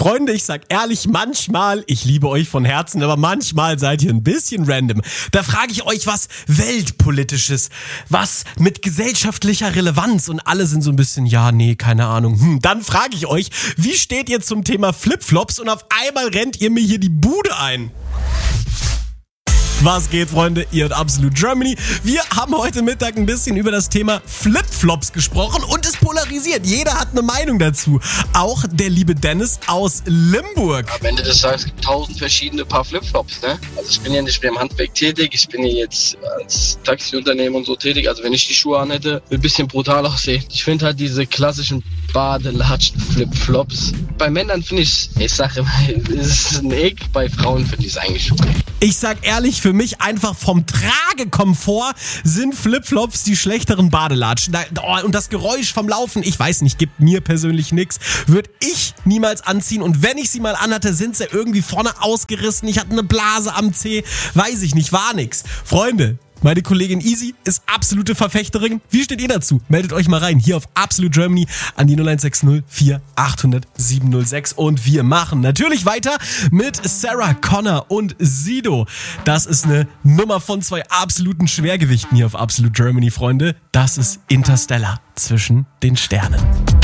Freunde, ich sag ehrlich, manchmal, ich liebe euch von Herzen, aber manchmal seid ihr ein bisschen random. Da frage ich euch was Weltpolitisches, was mit gesellschaftlicher Relevanz und alle sind so ein bisschen, ja, nee, keine Ahnung. Dann frage ich euch, wie steht ihr zum Thema Flipflops und auf einmal rennt ihr mir hier die Bude ein? Was geht, Freunde? Ihr hört Absolute Germany. Wir haben heute Mittag ein bisschen über das Thema Flipflops gesprochen und es polarisiert. Jeder hat eine Meinung dazu. Auch der liebe Dennis aus Limburg. Am Ende des Tages gibt es 1000 verschiedene Paar Flipflops, ne? Also ich bin ja nicht mehr im Handwerk tätig, ich bin ja jetzt als Taxiunternehmen und so tätig. Also wenn ich die Schuhe anhätte, würde ein bisschen brutal aussehen. Ich finde halt diese klassischen Badelatschen-Flipflops. Bei Männern finde ich sage immer, es ist ein Eck. Bei Frauen finde ich es eigentlich okay. Ich sag ehrlich, für mich einfach vom Tragekomfort sind Flipflops die schlechteren Badelatschen. Und das Geräusch vom Laufen, ich weiß nicht, gibt mir persönlich nichts. Würde ich niemals anziehen. Und wenn ich sie mal anhatte, sind sie irgendwie vorne ausgerissen. Ich hatte eine Blase am Zeh. Weiß ich nicht, war nix. Freunde, meine Kollegin Easy ist absolute Verfechterin. Wie steht ihr dazu? Meldet euch mal rein hier auf Absolute Germany an die 0160 4800 706. Und wir machen natürlich weiter mit Sarah Connor und Sido. Das ist eine Nummer von zwei absoluten Schwergewichten hier auf Absolute Germany, Freunde. Das ist Interstellar, zwischen den Sternen.